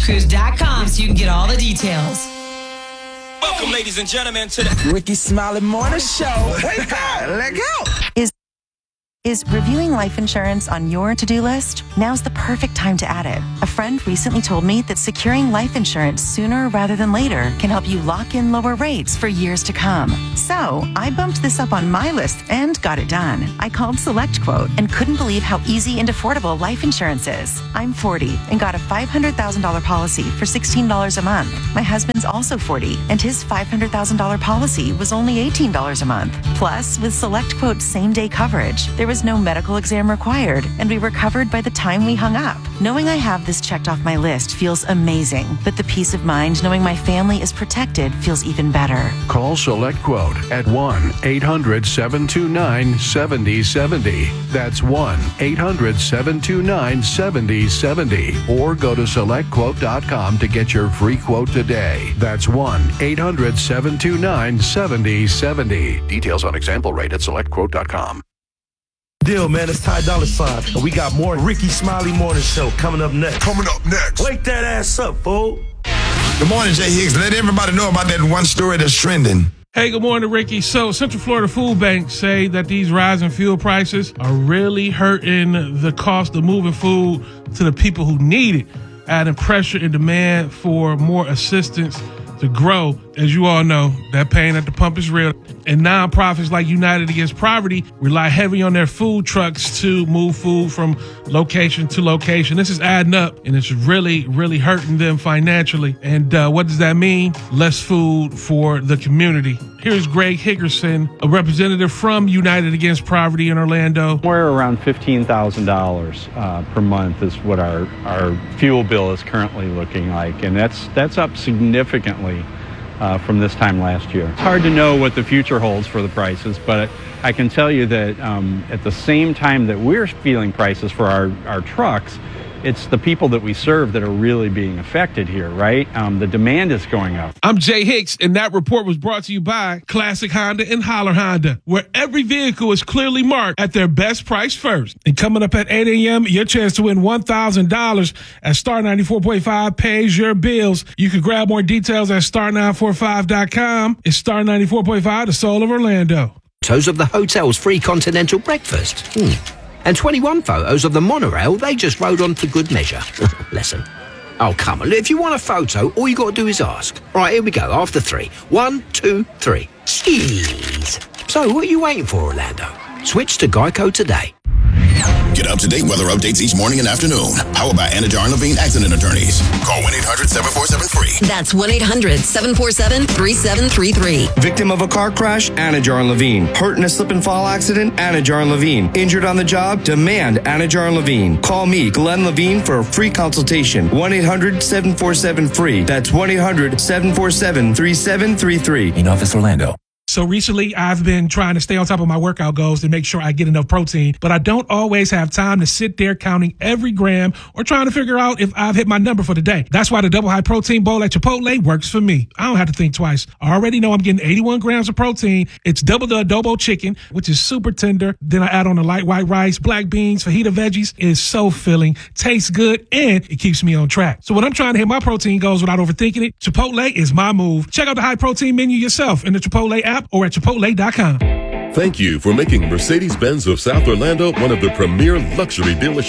SelectQuotes.com so you can get all the details. Welcome, ladies and gentlemen, to the Ricky Smiley Morning Show. Wake up, let go. Is reviewing life insurance on your to-do list? Now's the perfect time to add it. A friend recently told me that securing life insurance sooner rather than later can help you lock in lower rates for years to come. So I bumped this up on my list and got it done. I called SelectQuote and couldn't believe how easy and affordable life insurance is. I'm 40 and got a $500,000 policy for $16 a month. My husband's also 40 and his $500,000 policy was only $18 a month. Plus, with SelectQuote's same-day coverage, there was no medical exam required, and we were covered by the time we hung up. Knowing I have this checked off my list feels amazing, but the peace of mind knowing my family is protected feels even better. Call SelectQuote at 1-800-729-7070. That's 1-800-729-7070. Or go to SelectQuote.com to get your free quote today. That's 1-800-729-7070. Details on example rate at SelectQuote.com. Deal, man. It's Ty Dolla $ign. And we got more Ricky Smiley Morning Show coming up next. Wake that ass up, fool. Good morning, Jay Higgs. Let everybody know about that one story that's trending. Hey, good morning, Ricky. So Central Florida Food Bank say that these rising fuel prices are really hurting the cost of moving food to the people who need it, adding pressure and demand for more assistance to grow. As you all know, that pain at the pump is real. And nonprofits like United Against Poverty rely heavy on their food trucks to move food from location to location. This is adding up, and it's really, really hurting them financially. And what does that mean? Less food for the community. Here's Greg Hickerson, a representative from United Against Poverty in Orlando. We're around $15,000 per month is what our fuel bill is currently looking like, and that's up significantly from this time last year. It's hard to know what the future holds for the prices, but I can tell you that at the same time that we're feeling prices for our trucks, it's the people that we serve that are really being affected here, right? The demand is going up. I'm Jay Hicks, and that report was brought to you by Classic Honda and Holler Honda, where every vehicle is clearly marked at their best price first. And coming up at 8 a.m., your chance to win $1,000 at Star 94.5 pays your bills. You can grab more details at star945.com. It's Star 94.5, the soul of Orlando. Photos of the hotel's free continental breakfast. And 21 photos of the monorail they just rode on for good measure. Bless them. Oh, come on. If you want a photo, all you got to do is ask. All right, here we go. After 3. 1, 2, 3. Cheese. So, what are you waiting for, Orlando? Switch to Geico today. Get up-to-date weather updates each morning and afternoon. Powered by Anajar and Levine Accident Attorneys. Call 1-800-747-FREE. That's 1-800-747-3733. Victim of a car crash? Anajar and Levine. Hurt in a slip and fall accident? Anajar and Levine. Injured on the job? Demand Anajar and Levine. Call me, Glenn Levine, for a free consultation. 1-800-747-FREE. That's 1-800-747-3733. In Office, Orlando. So recently, I've been trying to stay on top of my workout goals and make sure I get enough protein, but I don't always have time to sit there counting every gram or trying to figure out if I've hit my number for the day. That's why the Double High Protein Bowl at Chipotle works for me. I don't have to think twice. I already know I'm getting 81 grams of protein. It's double the adobo chicken, which is super tender. Then I add on the light white rice, black beans, fajita veggies. It's so filling, tastes good, and it keeps me on track. So when I'm trying to hit my protein goals without overthinking it, Chipotle is my move. Check out the high protein menu yourself in the Chipotle app or at Chipotle.com. Thank you for making Mercedes-Benz of South Orlando one of the premier luxury dealerships